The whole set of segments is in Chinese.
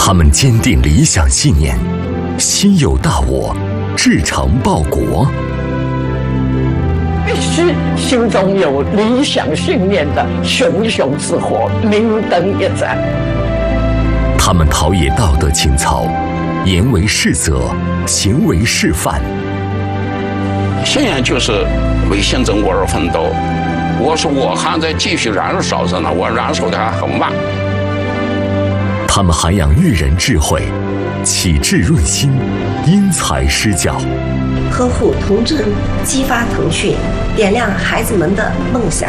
他们坚定理想信念，心有大我，志诚报国。 必须心中有理想信念的熊熊之火，明灯一盏。 他们陶冶道德情操，言为是则，行为示范。 现在就是为新中国而奋斗。我说我还在继续燃烧着呢，我燃烧的还很慢。 他们涵养育人智慧，启智润心，因材施教， 呵护童真，激发腾讯，点亮孩子们的梦想。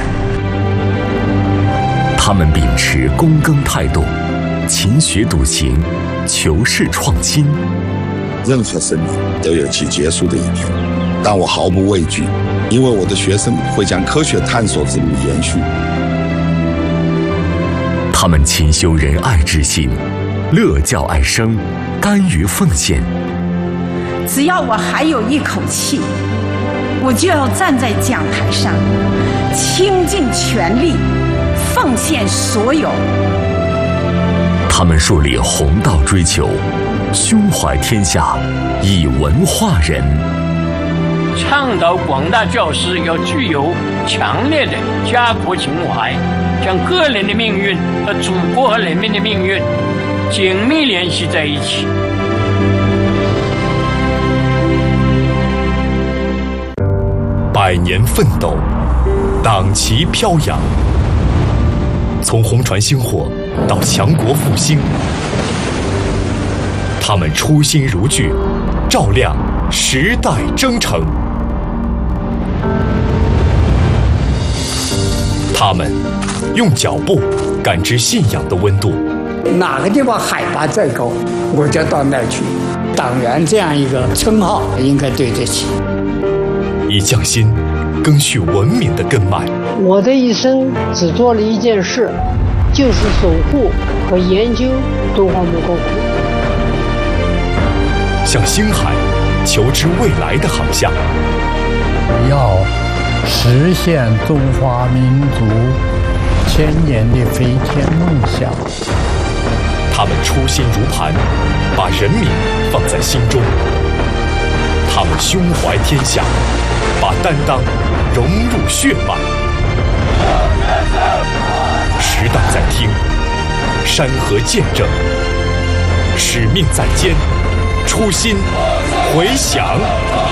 他们秉持躬耕态度，勤学笃行，求是创新。 任何生命都有其结束的一天，但我毫不畏惧，因为我的学生会将科学探索之路延续。 他们勤修仁爱之心，乐教爱生，甘于奉献。 只要我还有一口气，我就要站在讲台上，倾尽全力，奉献所有。 他们树立弘道追求，胸怀天下，以文化人。 倡导广大教师要具有强烈的家国情怀，将个人的命运和祖国和人民的命运紧密联系在一起。 百年奋斗，党旗飘扬，从红船星火到强国复兴，他们初心如炬，照亮时代征程。他们用脚步感知信仰的温度。 哪个地方海拔最高，我就到那儿去。党员这样一个称号应该对得起。 以匠心赓续文明的根脉。 我的一生只做了一件事，就是守护和研究敦煌莫高窟。 向星海求知未来的航向。 要实现中华民族千年的飞天梦想。 他们初心如磐，把人民放在心中。他们胸怀天下，把担当融入血脉。时代在听，山河见证，使命在肩，初心回响。